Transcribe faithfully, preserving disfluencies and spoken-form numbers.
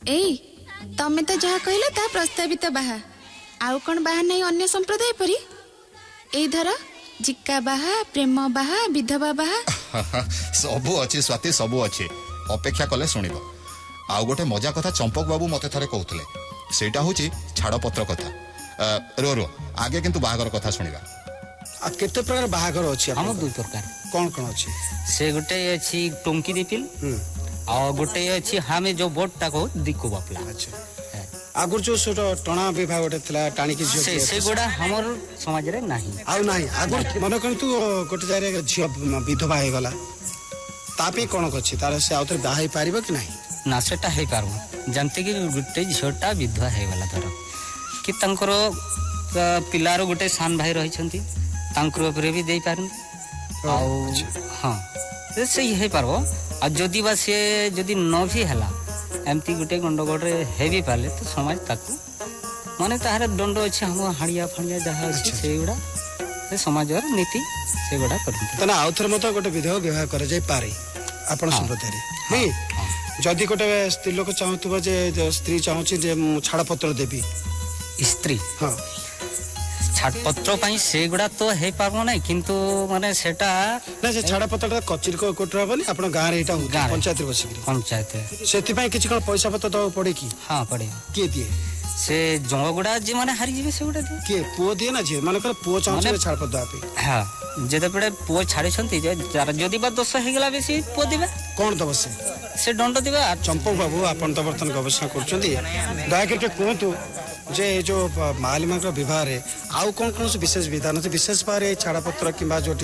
एई तमे तो जहा कहले ता प्रस्तावित बाहा आउ कौन बाहा नहीं अन्य संप्रदाय परी एई धर जिक्का बाहा प्रेम बाहा विधवा बाहा सबू अच्छी स्वाति सबू अच्छी अपेक्षा कले शुणिब आउ गोटे मजा कथा चंपक बाबू मते थरे कहउतले सेटा होची छाड़पत्र कथा रो रो आगे किंतु बाहागर कथा शुणिबा आ केते प्रकार बाहागर अछि हम दुई प्रकार कोन कोन अछि से गोटे अछि टोंकी दिपिल आ गोटे अछि हमें जो बोट टा को दिको बापला अच्छा आगुर जो सोटो टणा विवाह गोटे थला टाणी के से से गोडा हमर समाज रे नाही आउ नाही आगुर मन कन्तु गोटे जारे झियो विधवा हे गला तापे कोन कछि तार से आउतर बाहाई पारिबो कि नाही ना सेटा हे पारबो जानते कि गोटे झियोटा विधवा हे गला धर कि तंकर पिलार गोटे सान भाई रहि छंती तांकर ऊपर भी देई पारन आउ हां से हे पारबो आ जदी बा से जदी न भी हला एमती गोटे गंडगोड़ रे हे भी पाले तो समाज ताकू माने ताहार दंड अछि हम हाड़िया फणिया जहा अछि सेगुडा से समाज र नीति सेगुडा करथि तना आउथर मत गोटे विधवा विवाह करे जाय पारे आपण संप्रदाय रे नहीं जदी गोटे स्त्री लोक चाहतबो जे स्त्री चाहछि जे छाड़पत्र देबी स्त्री हां छाड़पत्र पई सेगुडा तो हे पारबो नै किंतु माने सेटा ना से छाड़पत्र कचिर को कोटर हबनी आपण गां रे एटा पंचायत रे बसिक पंचायत सेति पई किछ कोन पैसा पत्र दो पड़े की हां पड़े के दिए से जंगगुडा जे माने हारि जिवे सेगुडा दिए के पुओ दिए ना जे माने कर पुओ चाहछि छाड़पत्र आपे हां जेते पड़े पुओ छाड़े छंती जे जदी बा दोष हे गेला बेसी पुओ दिबे कोन दबो से से दंड दिबे चंपक बाबू आपण तो बर्तन गवेषणा करछंती दया करके कहतु जे जो मालिमा विवाह रे आउ कौन कौन विशेष विधान विशेष बारे छाड़पत्र कि जो